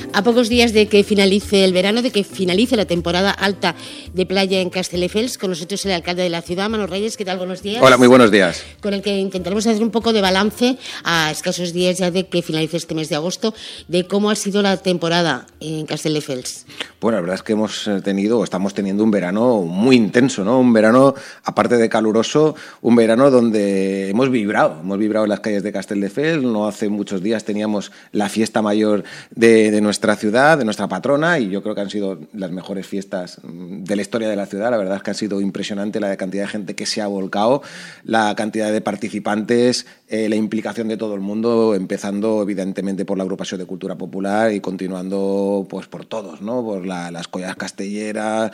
A pocos días de que finalice el verano, de que finalice la temporada alta de playa en Castelldefels, con nosotros el alcalde de la ciudad, Manuel Reyes. ¿Qué tal? Buenos días. Hola, muy buenos días. Con el que intentaremos hacer un poco de balance a escasos días ya de que finalice este mes de agosto, de cómo ha sido la temporada en Castelldefels. Bueno, la verdad es que estamos teniendo un verano muy intenso, ¿no? Un verano, aparte de caluroso, un verano donde hemos vibrado en las calles de Castelldefels. No hace muchos días teníamos la fiesta mayor de nuestra ciudad, de nuestra patrona, y yo creo que han sido las mejores fiestas de la historia de la ciudad. La verdad es que ha sido impresionante la cantidad de gente que se ha volcado, la cantidad de participantes, la implicación de todo el mundo, empezando evidentemente por la agrupación de cultura popular y continuando pues por todos, ¿no? Por las collas castelleras,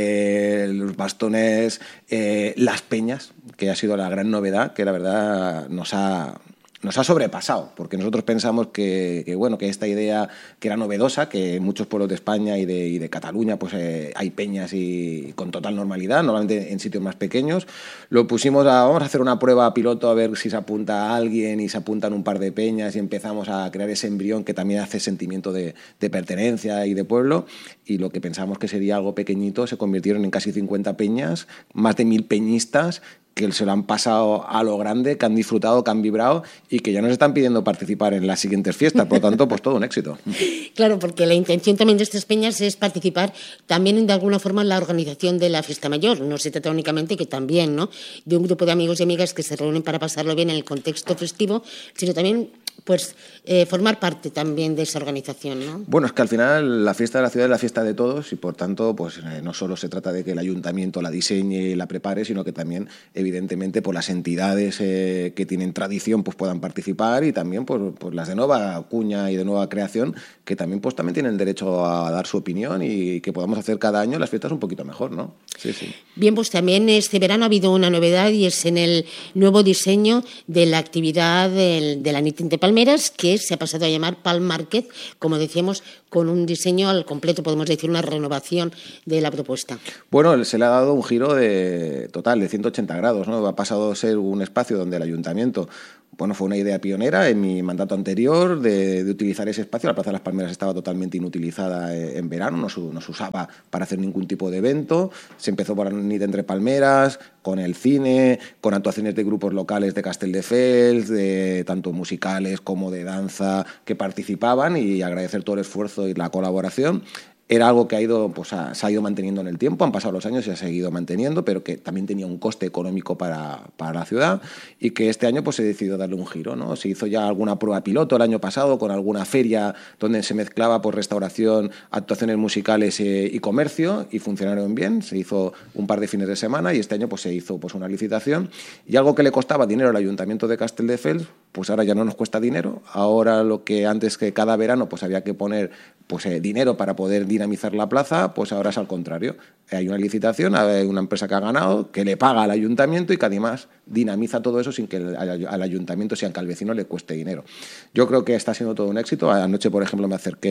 los bastones, las peñas, que ha sido la gran novedad, que la verdad nos ha sobrepasado, porque nosotros pensamos que esta idea que era novedosa, que en muchos pueblos de España y de Cataluña pues hay peñas y con total normalidad, normalmente en sitios más pequeños, lo pusimos vamos a hacer una prueba piloto a ver si se apunta a alguien y se apuntan un par de peñas y empezamos a crear ese embrión que también hace sentimiento de pertenencia y de pueblo, y lo que pensábamos que sería algo pequeñito se convirtieron en casi 50 peñas, más de 1000 peñistas que se lo han pasado a lo grande, que han disfrutado, que han vibrado y que ya nos están pidiendo participar en las siguientes fiestas. Por lo tanto, pues todo un éxito. Claro, porque la intención también de estas peñas es participar también de alguna forma en la organización de la fiesta mayor. No se trata únicamente que también, ¿no?, de un grupo de amigos y amigas que se reúnen para pasarlo bien en el contexto festivo, sino también pues formar parte también de esa organización, ¿no? Bueno, es que al final la fiesta de la ciudad es la fiesta de todos y por tanto pues no solo se trata de que el ayuntamiento la diseñe y la prepare, sino que también evidentemente por las entidades que tienen tradición pues puedan participar, y también por las de nueva cuña y de nueva creación, que también pues también tienen derecho a dar su opinión y que podamos hacer cada año las fiestas un poquito mejor, ¿no? Sí, sí. Bien, pues también este verano ha habido una novedad y es en el nuevo diseño de la actividad de la NIT de Palmeras, que se ha pasado a llamar Palm Market, como decíamos, con un diseño al completo, podemos decir una renovación de la propuesta. Bueno, se le ha dado un giro total de 180 grados, ¿no? Ha pasado a ser un espacio donde el ayuntamiento, bueno, fue una idea pionera en mi mandato anterior de utilizar ese espacio. La Plaza de las Palmeras estaba totalmente inutilizada en verano, no se usaba para hacer ningún tipo de evento. Se empezó por la NIT entre Palmeras, con el cine, con actuaciones de grupos locales de Castelldefels, de tanto musicales como de danza, que participaban, y agradecer todo el esfuerzo y la colaboración. Era algo que se ha ido manteniendo en el tiempo, han pasado los años y se ha seguido manteniendo, pero que también tenía un coste económico para la ciudad, y que este año pues se decidió darle un giro, ¿no? Se hizo ya alguna prueba piloto el año pasado con alguna feria donde se mezclaba por restauración, actuaciones musicales y comercio, y funcionaron bien. Se hizo un par de fines de semana y este año pues se hizo pues una licitación, y algo que le costaba dinero al Ayuntamiento de Castelldefels, pues ahora ya no nos cuesta dinero. Ahora lo que antes, que cada verano pues había que poner dinero para poder dinamizar la plaza, pues ahora es al contrario. Hay una licitación, hay una empresa que ha ganado, que le paga al ayuntamiento y que además dinamiza todo eso sin que al ayuntamiento, que al vecino le cueste dinero. Yo creo que está siendo todo un éxito. Anoche, por ejemplo, me acerqué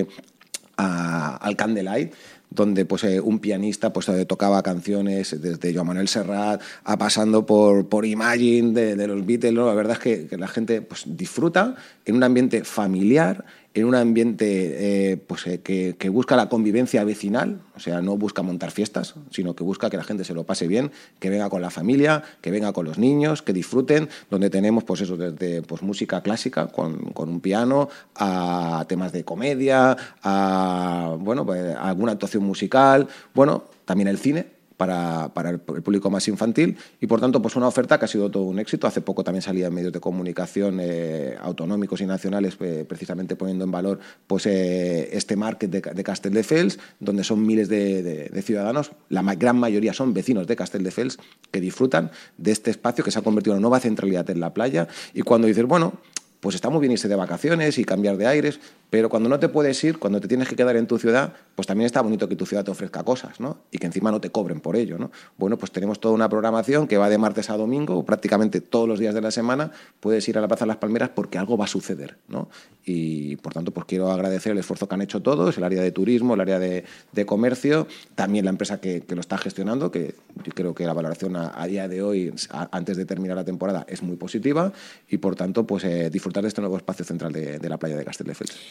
al Candlelight, donde pues un pianista pues tocaba canciones desde Joan Manuel Serrat a pasando por Imagine de los Beatles, ¿no? La verdad es que la gente pues disfruta en un ambiente familiar, en un ambiente que busca la convivencia vecinal, o sea, no busca montar fiestas, sino que busca que la gente se lo pase bien, que venga con la familia, que venga con los niños, que disfruten, donde tenemos pues eso, desde pues música clásica con un piano, a temas de comedia, a alguna actuación musical, también el cine para el público más infantil, y por tanto pues una oferta que ha sido todo un éxito. Hace poco también salía en medios de comunicación autonómicos y nacionales precisamente poniendo en valor pues este market de Castelldefels, donde son miles de ciudadanos, la gran mayoría son vecinos de Castelldefels, que disfrutan de este espacio que se ha convertido en una nueva centralidad en la playa. Y cuando dices, pues está muy bien irse de vacaciones y cambiar de aires, pero cuando no te puedes ir, cuando te tienes que quedar en tu ciudad, pues también está bonito que tu ciudad te ofrezca cosas, ¿no? Y que encima no te cobren por ello, ¿no? Bueno, pues tenemos toda una programación que va de martes a domingo, prácticamente todos los días de la semana puedes ir a la Plaza de las Palmeras porque algo va a suceder, ¿no? Y por tanto, pues quiero agradecer el esfuerzo que han hecho todos, el área de turismo, el área de comercio, también la empresa que lo está gestionando, que yo creo que la valoración a día de hoy, antes de terminar la temporada, es muy positiva, y por tanto, pues disfrutar de este nuevo espacio central de la playa de Castelldefels.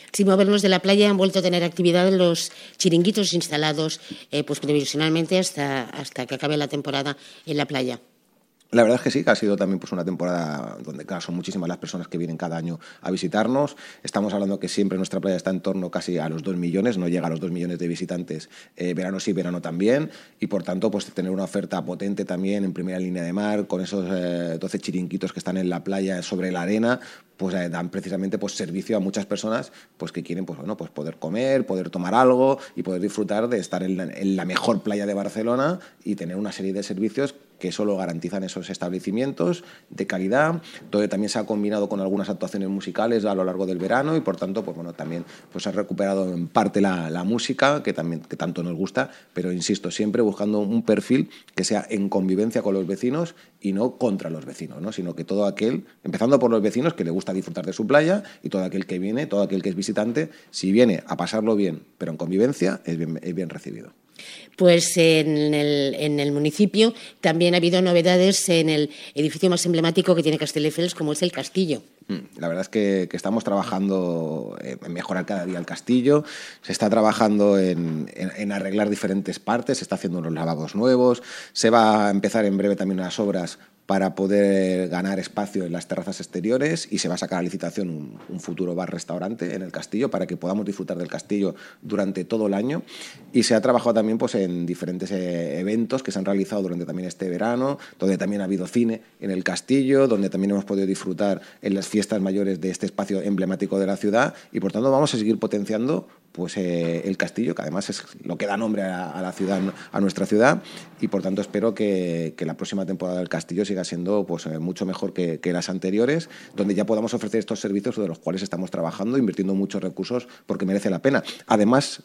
sin movernos de la playa, han vuelto a tener actividad los chiringuitos instalados pues previsionalmente hasta que acabe la temporada en la playa. La verdad es que sí, que ha sido también pues una temporada donde, claro, son muchísimas las personas que vienen cada año a visitarnos. Estamos hablando que siempre nuestra playa está en torno casi a los 2 millones, no llega a los 2 millones de visitantes, verano sí, verano también, y por tanto pues tener una oferta potente también en primera línea de mar, con esos 12 chiringuitos que están en la playa sobre la arena, pues dan precisamente pues servicio a muchas personas pues que quieren pues bueno pues poder comer, poder tomar algo y poder disfrutar de estar en la mejor playa de Barcelona y tener una serie de servicios que solo garantizan esos establecimientos de calidad. Todo también se ha combinado con algunas actuaciones musicales a lo largo del verano y por tanto pues bueno también pues se ha recuperado en parte la música que tanto nos gusta, pero insisto, siempre buscando un perfil que sea en convivencia con los vecinos y no contra los vecinos, ¿no? Sino que todo aquel, empezando por los vecinos que le gusta disfrutar de su playa, y todo aquel que viene, todo aquel que es visitante, si viene a pasarlo bien, pero en convivencia, es bien recibido. Pues en el municipio también ha habido novedades en el edificio más emblemático que tiene Castelldefels, como es el Castillo. La verdad es que estamos trabajando en mejorar cada día el castillo, se está trabajando en arreglar diferentes partes, se está haciendo unos lavabos nuevos, se va a empezar en breve también unas obras para poder ganar espacio en las terrazas exteriores y se va a sacar a licitación un futuro bar-restaurante en el castillo para que podamos disfrutar del castillo durante todo el año. Y se ha trabajado también pues, en diferentes eventos que se han realizado durante también este verano, donde también ha habido cine en el castillo, donde también hemos podido disfrutar en las fiestas mayores de este espacio emblemático de la ciudad y por tanto vamos a seguir potenciando pues el castillo, que además es lo que da nombre a la ciudad, a nuestra ciudad, y por tanto espero que la próxima temporada del castillo siga siendo pues, mucho mejor que las anteriores, donde ya podamos ofrecer estos servicios de los cuales estamos trabajando, invirtiendo muchos recursos porque merece la pena. Además,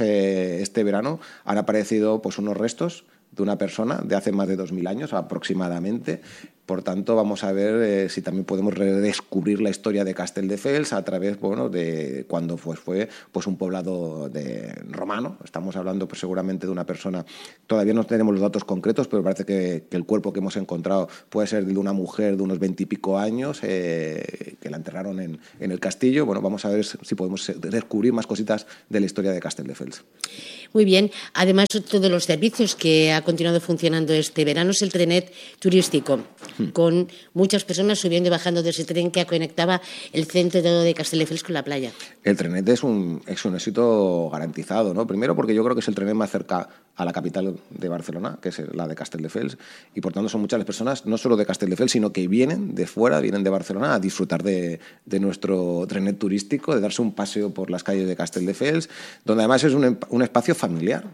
este verano han aparecido pues, unos restos de una persona de hace más de 2000 años aproximadamente. Por tanto, vamos a ver si también podemos redescubrir la historia de Castelldefels a través de cuando fue un poblado romano. Estamos hablando pues, seguramente de una persona, todavía no tenemos los datos concretos, pero parece que el cuerpo que hemos encontrado puede ser de una mujer de unos 20 y pico años que la enterraron en el castillo. Bueno, vamos a ver si podemos descubrir más cositas de la historia de Castelldefels. Muy bien. Además, otro de los servicios que ha continuado funcionando este verano es el trenet turístico, con muchas personas subiendo y bajando de ese tren que conectaba el centro de Castelldefels con la playa. El trenet es un éxito garantizado, ¿no? Primero porque yo creo que es el trenet más cerca a la capital de Barcelona, que es la de Castelldefels, y por tanto son muchas las personas, no solo de Castelldefels, sino que vienen de fuera, vienen de Barcelona a disfrutar de nuestro trenet turístico, de darse un paseo por las calles de Castelldefels, donde además es un espacio familiar.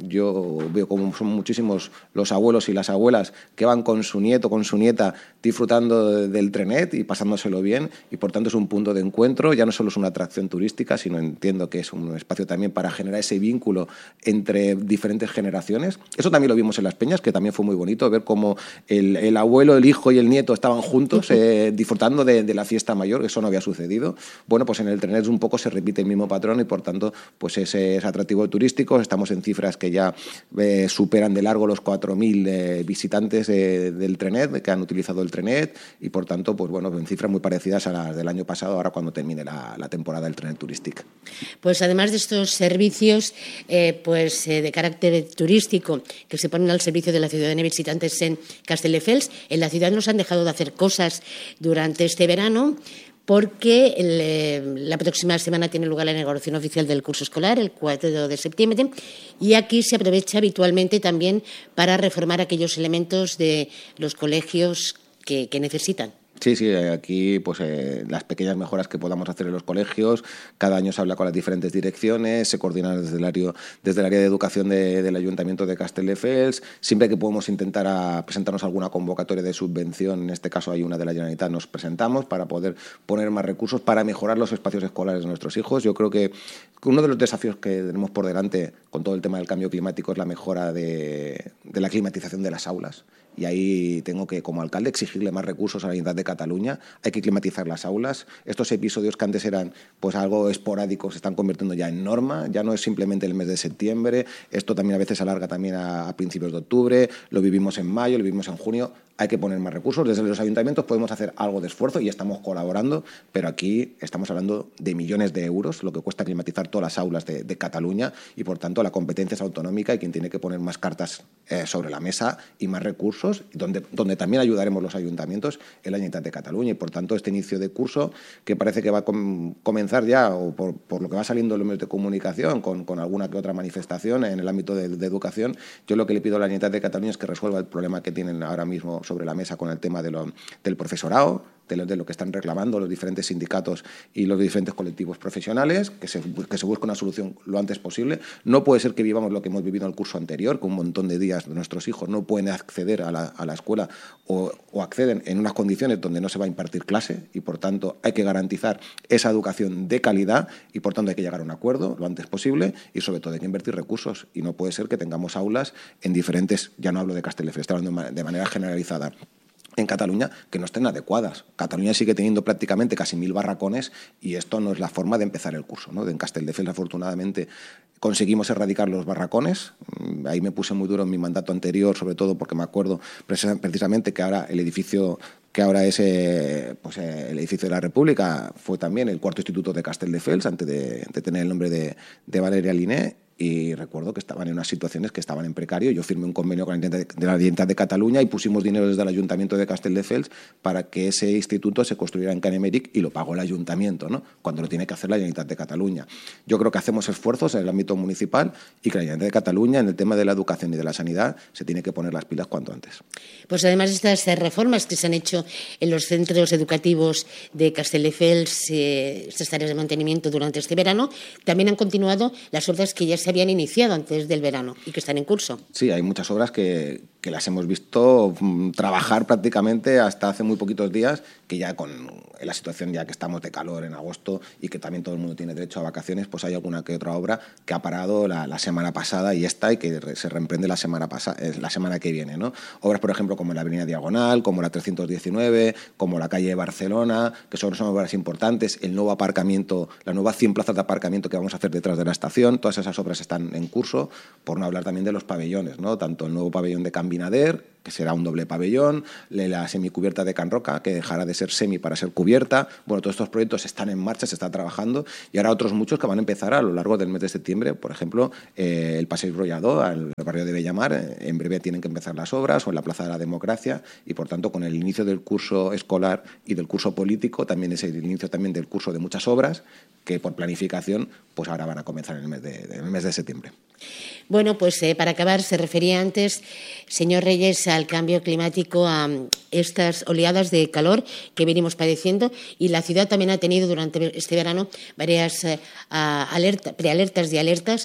Yo veo como son muchísimos los abuelos y las abuelas que van con su nieto, con su nieta, disfrutando del trenet y pasándoselo bien, y por tanto es un punto de encuentro, ya no solo es una atracción turística, sino entiendo que es un espacio también para generar ese vínculo entre diferentes generaciones. Eso también lo vimos en Las Peñas, que también fue muy bonito, ver cómo el abuelo, el hijo y el nieto estaban juntos disfrutando de la fiesta mayor, que eso no había sucedido. Bueno, pues en el trenet un poco se repite el mismo patrón y por tanto pues es atractivo turístico. Estamos en cifras que ya superan de largo los 4.000 visitantes del trenet, que han utilizado el trenet, y por tanto pues bueno, en cifras muy parecidas a las del año pasado, ahora cuando termine la temporada del trenet turístico. Pues además de estos servicios de carácter turístico que se ponen al servicio de la ciudadanía y visitantes en Castelldefels, en la ciudad nos han dejado de hacer cosas durante este verano, porque la próxima semana tiene lugar la inauguración oficial del curso escolar, el 4 de septiembre, y aquí se aprovecha habitualmente también para reformar aquellos elementos de los colegios que necesitan. Sí, aquí pues las pequeñas mejoras que podamos hacer en los colegios, cada año se habla con las diferentes direcciones, se coordina desde el área de educación del Ayuntamiento de Castelldefels, siempre que podemos intentar presentarnos alguna convocatoria de subvención, en este caso hay una de la Generalitat, nos presentamos para poder poner más recursos para mejorar los espacios escolares de nuestros hijos. Yo creo que uno de los desafíos que tenemos por delante con todo el tema del cambio climático es la mejora de la climatización de las aulas. Y ahí tengo que, como alcalde, exigirle más recursos a la Generalitat de Cataluña. Hay que climatizar las aulas. Estos episodios que antes eran pues algo esporádicos se están convirtiendo ya en norma. Ya no es simplemente el mes de septiembre. Esto también a veces se alarga también a principios de octubre. Lo vivimos en mayo, lo vivimos en junio. hay que poner más recursos. Desde los ayuntamientos podemos hacer algo de esfuerzo y estamos colaborando, pero aquí estamos hablando de millones de euros, lo que cuesta climatizar todas las aulas de Cataluña, y por tanto la competencia es autonómica y quien tiene que poner más cartas sobre la mesa y más recursos, donde también ayudaremos los ayuntamientos, es la Generalitat de Cataluña. Y por tanto este inicio de curso, que parece que va a comenzar ya, o por lo que va saliendo en los medios de comunicación, con alguna que otra manifestación en el ámbito de educación, yo lo que le pido a la Generalitat de Cataluña es que resuelva el problema que tienen ahora mismo sobre la mesa con el tema del profesorado, de lo que están reclamando los diferentes sindicatos y los diferentes colectivos profesionales, que se busque una solución lo antes posible. No puede ser que vivamos lo que hemos vivido en el curso anterior, que un montón de días nuestros hijos no pueden acceder a la escuela o acceden en unas condiciones donde no se va a impartir clase, y por tanto hay que garantizar esa educación de calidad, y por tanto hay que llegar a un acuerdo lo antes posible, y sobre todo hay que invertir recursos, y no puede ser que tengamos aulas en diferentes, ya no hablo de Castelldefels, estoy hablando de manera generalizada, en Cataluña, que no estén adecuadas. Cataluña sigue teniendo prácticamente casi 1000 barracones, y esto no es la forma de empezar el curso, ¿no? En Castelldefels, afortunadamente, conseguimos erradicar los barracones. Ahí me puse muy duro en mi mandato anterior, sobre todo porque me acuerdo precisamente que ahora el edificio que ahora es el edificio de la República fue también el cuarto instituto de Castelldefels, antes de tener el nombre de Valeria Liné. Y recuerdo que estaban en unas situaciones que estaban en precario. Yo firmé un convenio con la Generalitat de Cataluña y pusimos dinero desde el Ayuntamiento de Castelldefels para que ese instituto se construyera en Can Emeric, y lo pagó el Ayuntamiento, ¿no? Cuando lo tiene que hacer la Generalitat de Cataluña. Yo creo que hacemos esfuerzos en el ámbito municipal, y que la Generalitat de Cataluña, en el tema de la educación y de la sanidad, se tiene que poner las pilas cuanto antes. Pues además estas reformas que se han hecho en los centros educativos de Castelldefels, estas tareas de mantenimiento durante este verano, también han continuado las obras que ya se habían iniciado antes del verano y que están en curso. Sí, hay muchas obras que las hemos visto trabajar prácticamente hasta hace muy poquitos días, que ya con la situación ya que estamos de calor en agosto y que también todo el mundo tiene derecho a vacaciones, pues hay alguna que otra obra que ha parado la semana pasada y que se reemprende la semana que viene, ¿no? Obras, por ejemplo, como la Avenida Diagonal, como la 319, como la calle de Barcelona, que son obras importantes, el nuevo aparcamiento, las nuevas 100 plazas de aparcamiento que vamos a hacer detrás de la estación, todas esas obras están en curso, por no hablar también de los pabellones, ¿no? Tanto el nuevo pabellón de Can Binader, que será un doble pabellón, la semicubierta de Can Roca, que dejará de ser semi para ser cubierta. Bueno, todos estos proyectos están en marcha, se está trabajando, y ahora otros muchos que van a empezar a lo largo del mes de septiembre. Por ejemplo, el Passeig Brollador, al barrio de Bellamar, en breve tienen que empezar las obras, o en la Plaza de la Democracia, y por tanto con el inicio del curso escolar y del curso político también es el inicio también del curso de muchas obras que por planificación pues ahora van a comenzar en el mes de septiembre. Bueno, pues para acabar, se refería antes, señor Reyes, al cambio climático, a estas oleadas de calor que venimos padeciendo, y la ciudad también ha tenido durante este verano varias prealertas y alertas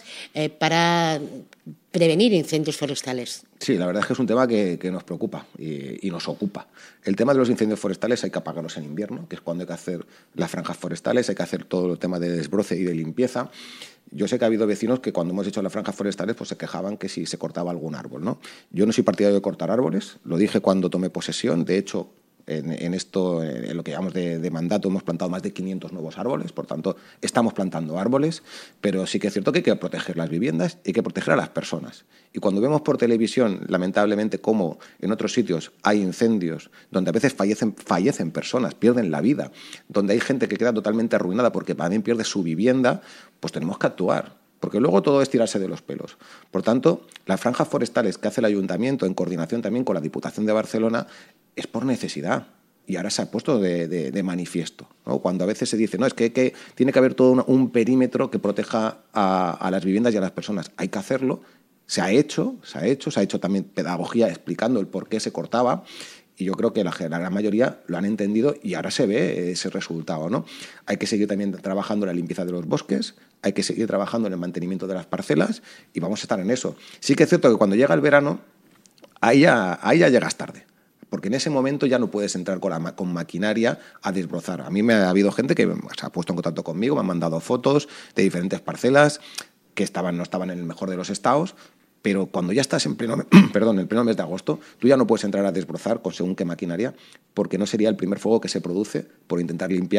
para prevenir incendios forestales. Sí, la verdad es que es un tema que nos preocupa y nos ocupa. El tema de los incendios forestales hay que apagarlos en invierno, que es cuando hay que hacer las franjas forestales, hay que hacer todo el tema de desbroce y de limpieza. Yo sé que ha habido vecinos que cuando hemos hecho las franjas forestales pues se quejaban que si se cortaba algún árbol, ¿no? Yo no soy partidario de cortar árboles, lo dije cuando tomé posesión. De hecho, en lo que llamamos de mandato hemos plantado más de 500 nuevos árboles, por tanto estamos plantando árboles, pero sí que es cierto que hay que proteger las viviendas y hay que proteger a las personas. Y cuando vemos por televisión, lamentablemente, cómo en otros sitios hay incendios donde a veces fallecen personas, pierden la vida, donde hay gente que queda totalmente arruinada porque también pierde su vivienda, pues tenemos que actuar, porque luego todo es tirarse de los pelos. Por tanto, las franjas forestales que hace el Ayuntamiento, en coordinación también con la Diputación de Barcelona, es por necesidad. Y ahora se ha puesto de manifiesto, ¿no? Cuando a veces se dice, no, es que tiene que haber todo un perímetro que proteja a las viviendas y a las personas. Hay que hacerlo. Se ha hecho también pedagogía explicando el por qué se cortaba. Y yo creo que la gran mayoría lo han entendido y ahora se ve ese resultado, ¿no? Hay que seguir también trabajando en la limpieza de los bosques, hay que seguir trabajando en el mantenimiento de las parcelas y vamos a estar en eso. Sí que es cierto que cuando llega el verano, ahí ya llegas tarde, porque en ese momento ya no puedes entrar con maquinaria a desbrozar. A mí me ha habido gente que se ha puesto en contacto conmigo, me han mandado fotos de diferentes parcelas que no estaban en el mejor de los estados, pero cuando ya estás en pleno mes de agosto, tú ya no puedes entrar a desbrozar con según qué maquinaria, porque no sería el primer fuego que se produce por intentar limpiar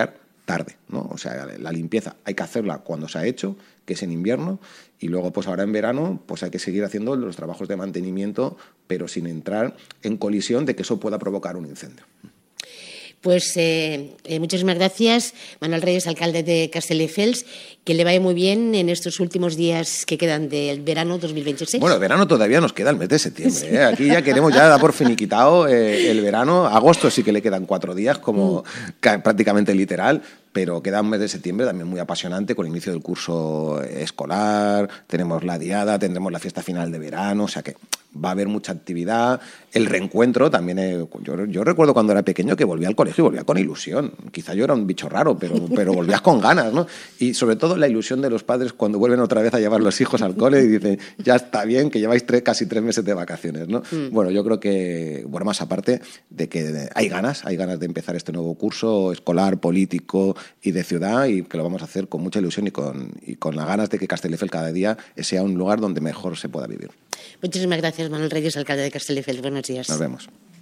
tarde, ¿no? O sea, la limpieza hay que hacerla cuando se ha hecho, que es en invierno, y luego pues ahora en verano pues hay que seguir haciendo los trabajos de mantenimiento, pero sin entrar en colisión de que eso pueda provocar un incendio. Pues muchísimas gracias, Manuel Reyes, alcalde de Castelldefels, que le vaya muy bien en estos últimos días que quedan del verano 2026. Bueno, el verano todavía nos queda el mes de septiembre. Sí. Aquí ya queremos, ya dar por finiquitado el verano. Agosto sí que le quedan 4 días, como prácticamente literal, pero queda un mes de septiembre también muy apasionante con el inicio del curso escolar, tenemos la diada, tendremos la fiesta final de verano, o sea que va a haber mucha actividad. El reencuentro también, yo recuerdo cuando era pequeño que volvía al colegio y volvía con ilusión. Quizá yo era un bicho raro, pero volvías con ganas, ¿no? Y sobre todo la ilusión de los padres cuando vuelven otra vez a llevar los hijos al cole y dicen, ya está bien, que lleváis casi 3 meses de vacaciones, ¿no? Bueno, yo creo que, bueno, más aparte de que hay ganas de empezar este nuevo curso escolar, político y de ciudad, y que lo vamos a hacer con mucha ilusión y con las ganas de que Castelldefels cada día sea un lugar donde mejor se pueda vivir. Muchísimas gracias, Manuel Reyes, alcalde de Castelldefels. Buenos días. Nos vemos.